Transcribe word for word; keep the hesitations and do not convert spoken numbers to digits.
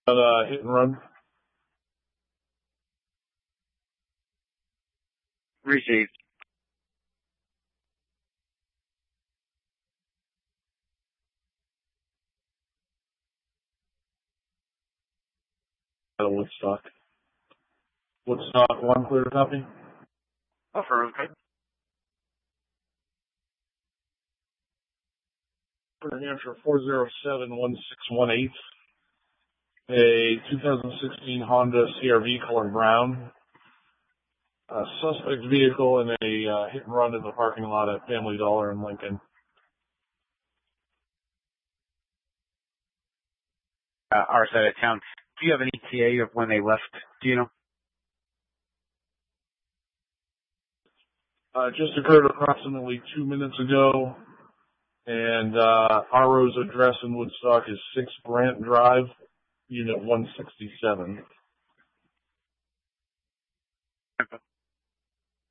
uh, hit and run. Received. Out of Woodstock. Woodstock, one clear to copy. Affirmative. New Hampshire four zero seven one six one eight. A two thousand sixteen Honda C R V color brown. A suspect vehicle in a uh, hit and run in the parking lot at Family Dollar in Lincoln. Uh, our side of town. Do you have an E T A of when they left? Do you know? Uh, just occurred approximately two minutes ago, and uh, R O's address in Woodstock is six Grant Drive, Unit one sixty-seven.